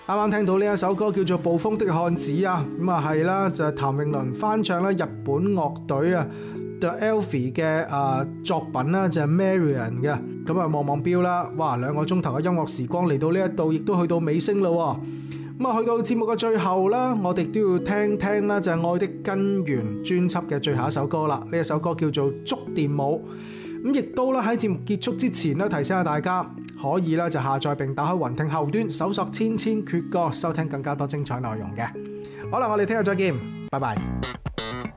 啱啱聽到呢一首歌叫做《暴風的漢子》啊，咁啊係啦，就係譚詠麟翻唱咧日本樂隊啊 The Elfie 嘅作品啦，就係 Marian 嘅。咁啊望望錶啦，哇2個鐘頭嘅音樂時光嚟到呢一度，亦都去到尾聲啦。咁啊去到節目嘅最後啦，我哋都要聽聽啦，就係《愛的根源》專輯嘅最後一首歌啦。呢一首歌叫做《觸電舞》。咁亦都啦喺節目結束之前咧，提醒下大家可以咧就下載並打開雲聽後端，搜索千千闕歌，收聽更加多精彩內容嘅。好啦，我哋聽日再見，拜拜。